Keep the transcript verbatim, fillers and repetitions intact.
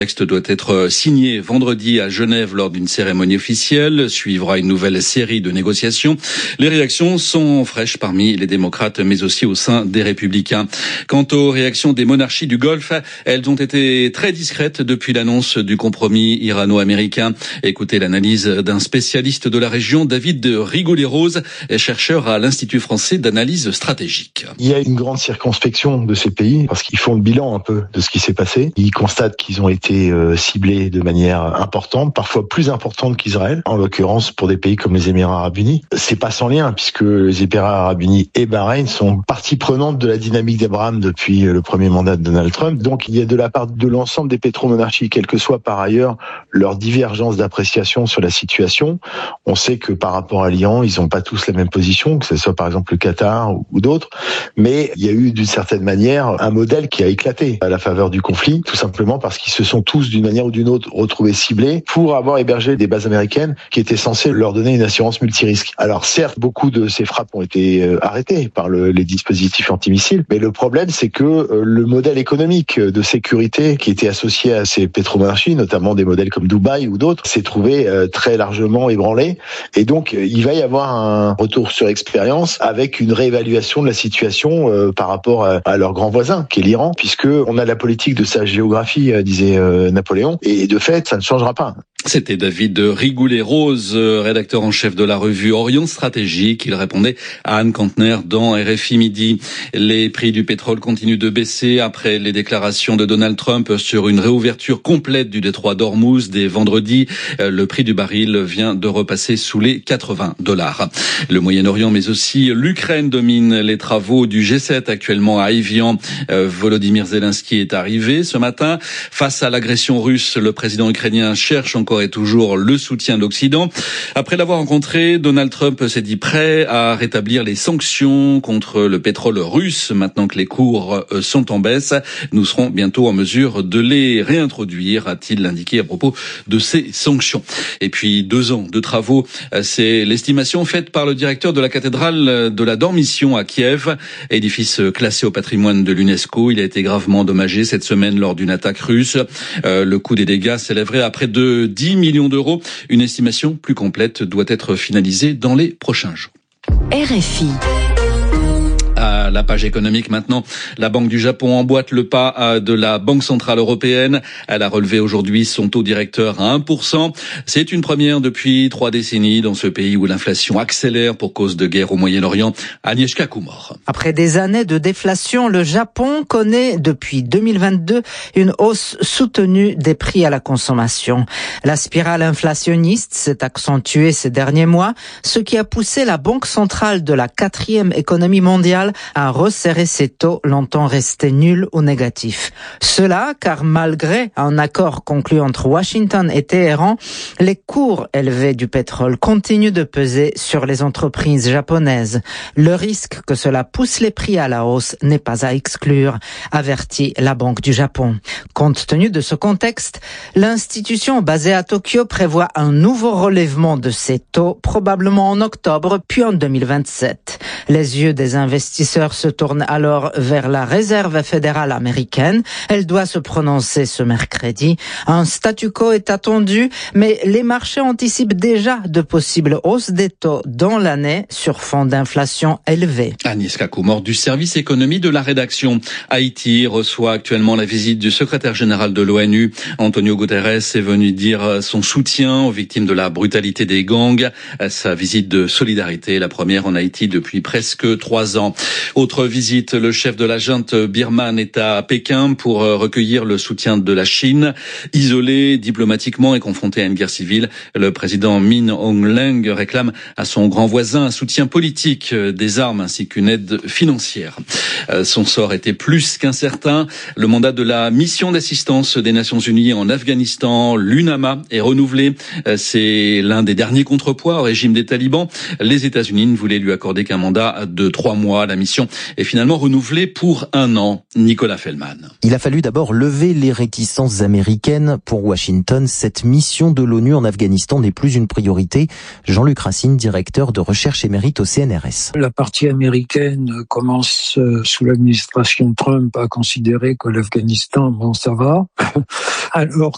Le texte doit être signé vendredi à Genève lors d'une cérémonie officielle. Suivra une nouvelle série de négociations. Les réactions sont fraîches parmi les démocrates, mais aussi au sein des républicains. Quant aux réactions des monarchies du Golfe, elles ont été très discrètes depuis l'annonce du compromis irano-américain. Écoutez l'analyse d'un spécialiste de la région, David Rigoulet-Rose, chercheur à l'Institut français d'analyse stratégique. Il y a une grande circonspection de ces pays parce qu'ils font le bilan un peu de ce qui s'est passé. Ils constatent qu'ils ont été ciblés de manière importante, parfois plus importante qu'Israël, en l'occurrence pour des pays comme les Émirats Arabes Unis. C'est pas sans lien puisque les Émirats Arabes Unis et Bahreïn sont partie prenante de la dynamique d'Abraham depuis le premier mandat de Donald Trump. Donc il y a de la part de l'ensemble des pétromonarchies, quelle que soit par ailleurs leur divergence d'appréciation sur la situation. On sait que par rapport à l'Iran, ils n'ont pas tous la même position, que ce soit par exemple le Qatar ou d'autres, mais il y a eu d'une certaine manière un modèle qui a éclaté à la faveur du conflit, tout simplement parce qu'ils se sont tous d'une manière ou d'une autre retrouvés ciblés pour avoir hébergé des bases américaines qui étaient censées leur donner une assurance multirisque. Alors certes, beaucoup de ces frappes ont été euh, arrêtées par le, les dispositifs antimissiles, mais le problème c'est que euh, le modèle économique de sécurité qui était associé à ces pétromonarchies, notamment des modèles comme Dubaï ou d'autres, s'est trouvé euh, très largement ébranlé. Et donc euh, il va y avoir un retour sur expérience avec une réévaluation de la situation euh, par rapport à, à leur grand voisin, qui est l'Iran, puisque on a la politique de sa géographie, euh, disait euh, Napoléon, et de fait, ça ne changera pas. C'était David Rigoulet-Rose, rédacteur en chef de la revue Orient Stratégique. Il répondait à Anne Kantner dans R F I Midi. Les prix du pétrole continuent de baisser après les déclarations de Donald Trump sur une réouverture complète du détroit d'Ormuz dès vendredi. Le prix du baril vient de repasser sous les quatre-vingts dollars. Le Moyen-Orient, mais aussi l'Ukraine domine les travaux du G sept actuellement à Évian. Volodymyr Zelensky est arrivé ce matin. Face à l'agression russe, le président ukrainien cherche encore et toujours le soutien de l'Occident. Après l'avoir rencontré, Donald Trump s'est dit prêt à rétablir les sanctions contre le pétrole russe. Maintenant que les cours sont en baisse, nous serons bientôt en mesure de les réintroduire, a-t-il indiqué à propos de ces sanctions. Et puis deux ans de travaux, c'est l'estimation faite par le directeur de la cathédrale de la Dormition à Kiev, édifice classé au patrimoine de l'UNESCO. Il a été gravement endommagé cette semaine lors d'une attaque russe. Euh, le coût des dégâts s'élèverait à près de dix millions d'euros. Une estimation plus complète doit être finalisée dans les prochains jours. R F I. À la page économique maintenant, la Banque du Japon emboîte le pas de la Banque centrale européenne. Elle a relevé aujourd'hui son taux directeur à un pour cent. C'est une première depuis trois décennies dans ce pays où l'inflation accélère pour cause de guerre au Moyen-Orient. Agnieszka Kumor. Après des années de déflation, le Japon connaît depuis deux mille vingt-deux une hausse soutenue des prix à la consommation. La spirale inflationniste s'est accentuée ces derniers mois, ce qui a poussé la Banque centrale de la quatrième économie mondiale à resserrer ses taux longtemps restés nuls ou négatifs. Cela car malgré un accord conclu entre Washington et Téhéran, les cours élevés du pétrole continuent de peser sur les entreprises japonaises. Le risque que cela pousse les prix à la hausse n'est pas à exclure, avertit la Banque du Japon. Compte tenu de ce contexte, l'institution basée à Tokyo prévoit un nouveau relèvement de ses taux, probablement en octobre puis en deux mille vingt-sept. Les yeux des investisseurs se tournent alors vers la Réserve fédérale américaine. Elle doit se prononcer ce mercredi. Un statu quo est attendu, mais les marchés anticipent déjà de possibles hausses des taux dans l'année sur fond d'inflation élevée. Agnieszka Kumor du service économie de la rédaction. Haïti reçoit actuellement la visite du secrétaire général de l'ONU. Antonio Guterres est venu dire son soutien aux victimes de la brutalité des gangs. Sa visite de solidarité, la première en Haïti depuis presque trois ans. Autre visite, le chef de la junte birmane est à Pékin pour recueillir le soutien de la Chine. Isolé diplomatiquement et confronté à une guerre civile, le président Min Aung-Hlaing réclame à son grand voisin un soutien politique, des armes ainsi qu'une aide financière. Son sort était plus qu'incertain. Le mandat de la mission d'assistance des Nations Unies en Afghanistan, l'UNAMA, est renouvelé. C'est l'un des derniers contrepoids au régime des talibans. Les États-Unis ne voulaient lui accorder qu'un mandat de trois mois. La mission est finalement renouvelée pour un an. Nicolas Fellman. Il a fallu d'abord lever les réticences américaines. Pour Washington, cette mission de l'ONU en Afghanistan n'est plus une priorité. Jean-Luc Racine, directeur de recherche émérite au C N R S. La partie américaine commence sous l'administration Trump à considérer que l'Afghanistan, bon, ça va. Alors